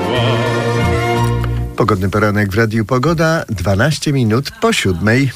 Pogodny poranek w Radiu Pogoda, 12 minut po 7.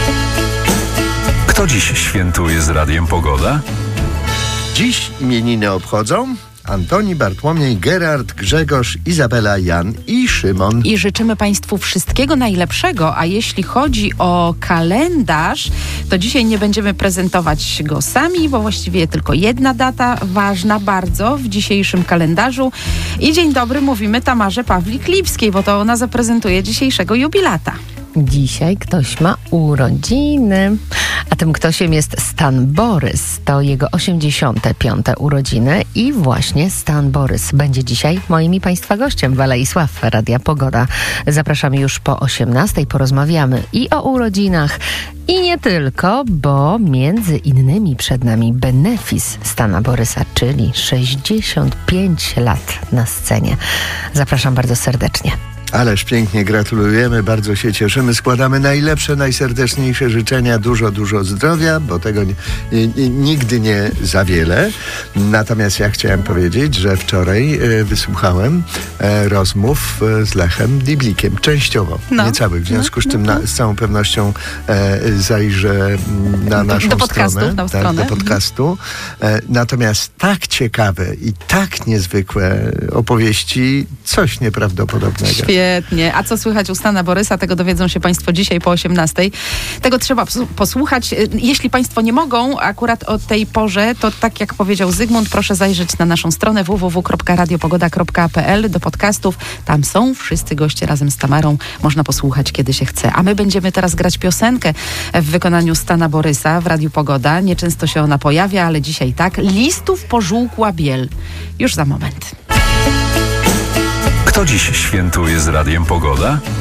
Kto dziś świętuje z Radiem Pogoda? Dziś imieniny obchodzą Antoni, Bartłomiej, Gerard, Grzegorz, Izabela, Jan i Szymon. I życzymy Państwu wszystkiego najlepszego, a jeśli chodzi o kalendarz, to dzisiaj nie będziemy prezentować go sami, bo właściwie tylko jedna data ważna bardzo w dzisiejszym kalendarzu. I dzień dobry mówimy Tamarze Pawlik-Lipskiej, bo to ona zaprezentuje dzisiejszego jubilata. Dzisiaj ktoś ma urodziny, a tym ktośem jest Stan Borys. To jego 85. urodziny i właśnie Stan Borys będzie dzisiaj moim i Państwa gościem w Alei Sław Radia Pogoda. Zapraszamy już po 18:00, porozmawiamy i o urodzinach, i nie tylko, bo między innymi przed nami benefis Stana Borysa, czyli 65 lat na scenie. Zapraszam bardzo serdecznie. Ależ pięknie gratulujemy, bardzo się cieszymy, składamy najlepsze, najserdeczniejsze życzenia, dużo zdrowia, bo tego nigdy nie za wiele. Natomiast ja chciałem powiedzieć, że wczoraj wysłuchałem rozmów z Lechem Diblikiem, częściowo, nie całych, w związku z czym z całą pewnością zajrzę na naszą stronę, do podcastu. Natomiast tak ciekawe i tak niezwykłe opowieści, coś nieprawdopodobnego. Świetnie. A co słychać u Stana Borysa? Tego dowiedzą się Państwo dzisiaj po 18:00. Tego trzeba posłuchać. Jeśli Państwo nie mogą akurat o tej porze, to tak jak powiedział Zygmunt, proszę zajrzeć na naszą stronę www.radiopogoda.pl do podcastów. Tam są wszyscy goście razem z Tamarą. Można posłuchać, kiedy się chce. A my będziemy teraz grać piosenkę w wykonaniu Stana Borysa w Radiu Pogoda. Nieczęsto się ona pojawia, ale dzisiaj tak. Listów pożółkła biel. Już za moment. Kto dziś świętuje z Radiem Pogoda?